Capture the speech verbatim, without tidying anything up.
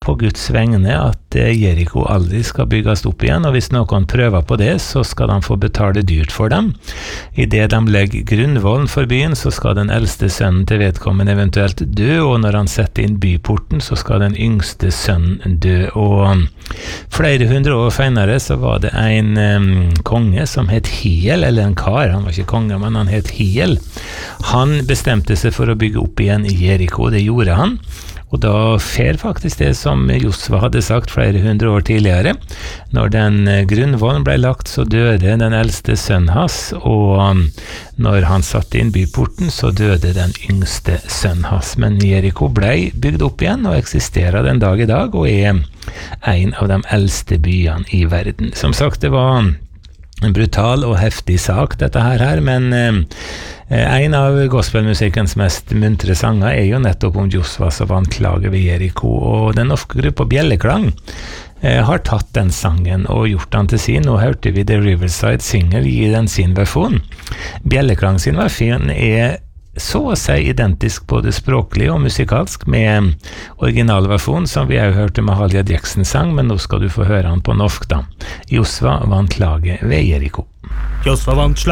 på Guds vegne at Jericho aldri skal bygges opp igjen, og hvis noen prøver på det, så skal de få betale dyrt for dem. I det de legger grunnvollen for byen, så skal den eldste sønnen til vedkommende eventuelt dø, og når han setter inn byporten, så skal den yngste sønnen dø. Og flere hundre år senere så var det en um, konge som het Hiel, eller en kar, han var ikke konge, men han het Hiel. Han bestemte seg for å bygge opp igjen i Jericho, det gjorde han. Og da fer faktisk det som Josva hadde sagt flere hundre år tidligere. Når den grunnvollen ble lagt, så døde den eldste sønnen hans, og når han satte inn byporten, så døde den yngste sønnen hans. Men Jericho ble bygd opp igjen, og eksisterer den dag i dag, og er en av de eldste byene i verden. Som sagt, det var en brutal og heftig sak, dette her, her men eh, en av gospelmusikkens mest muntre sanger er jo nettopp om Josva som vant klage ved Jericho, og den norske gruppa Bjelleklang eh, har tatt den sangen og gjort den til sin. Nå hørte vi The Riverside Singer gi den sin versjon. Bjelleklang sin versjon er så å si identisk både språklig og musikalsk med originalversjon som vi har hørt med Halia Jackson sang, men nå skal du få høre han på norsk da. Josva vant klage ved Jericho. Josva vant